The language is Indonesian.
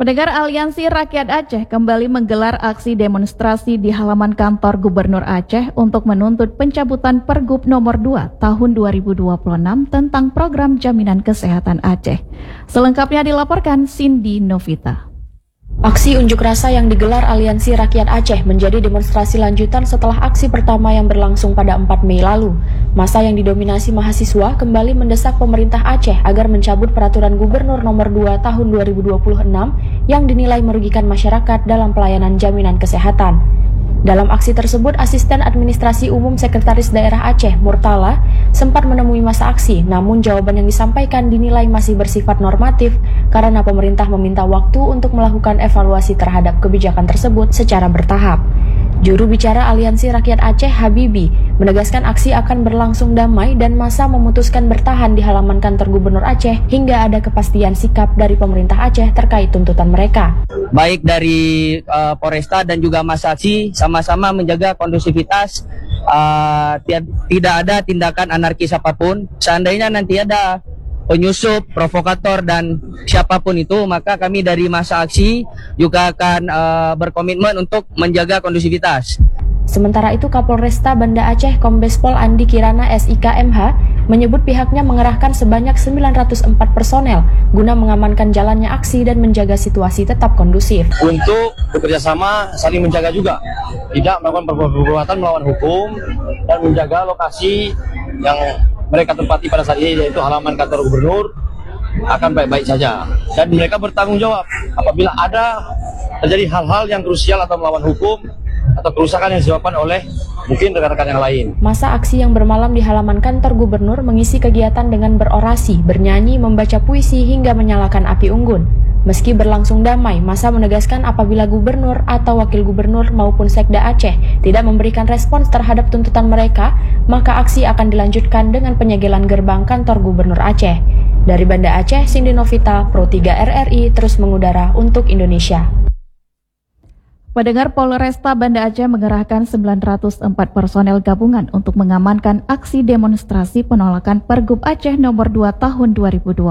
Pendengar, Aliansi Rakyat Aceh kembali menggelar aksi demonstrasi di halaman kantor Gubernur Aceh untuk menuntut pencabutan Pergub Nomor 2 Tahun 2026 tentang Program Jaminan Kesehatan Aceh. Selengkapnya dilaporkan Cindy Novita. Aksi unjuk rasa yang digelar Aliansi Rakyat Aceh menjadi demonstrasi lanjutan setelah aksi pertama yang berlangsung pada 4 Mei lalu. Massa yang didominasi mahasiswa kembali mendesak pemerintah Aceh agar mencabut Peraturan Gubernur Nomor 2 Tahun 2026 yang dinilai merugikan masyarakat dalam pelayanan jaminan kesehatan. Dalam aksi tersebut, Asisten Administrasi Umum Sekretaris Daerah Aceh, Murtala, sempat menemui masa aksi, namun jawaban yang disampaikan dinilai masih bersifat normatif karena pemerintah meminta waktu untuk melakukan evaluasi terhadap kebijakan tersebut secara bertahap. Juru bicara Aliansi Rakyat Aceh, Habibi, menegaskan aksi akan berlangsung damai dan massa memutuskan bertahan di halaman kantor Gubernur Aceh hingga ada kepastian sikap dari pemerintah Aceh terkait tuntutan mereka. Baik dari Polresta dan juga massa aksi sama-sama menjaga kondusivitas, tidak ada tindakan anarkis apapun. Seandainya nanti ada penyusup, provokator dan siapapun itu, maka kami dari massa aksi juga akan berkomitmen untuk menjaga kondusivitas. Sementara itu, Kapolresta Banda Aceh Kombes Pol Andi Kirana SIKMH menyebut pihaknya mengerahkan sebanyak 904 personel guna mengamankan jalannya aksi dan menjaga situasi tetap kondusif. Untuk bekerjasama saling menjaga juga, tidak melakukan perbuatan melawan hukum dan menjaga lokasi yang mereka tempati pada saat ini, yaitu halaman kantor gubernur, akan baik-baik saja. Dan mereka bertanggung jawab apabila ada terjadi hal-hal yang krusial atau melawan hukum atau kerusakan yang disebabkan oleh mungkin rekan-rekan yang lain. Masa aksi yang bermalam di halaman kantor gubernur mengisi kegiatan dengan berorasi, bernyanyi, membaca puisi hingga menyalakan api unggun. Meski berlangsung damai, massa menegaskan apabila gubernur atau wakil gubernur maupun Sekda Aceh tidak memberikan respons terhadap tuntutan mereka, maka aksi akan dilanjutkan dengan penyegelan gerbang kantor gubernur Aceh. Dari Banda Aceh, Cindy Novita, Pro 3 RRI terus mengudara untuk Indonesia. Pendengar, Polresta Banda Aceh mengerahkan 904 personel gabungan untuk mengamankan aksi demonstrasi penolakan Pergub Aceh Nomor 2 Tahun 2020.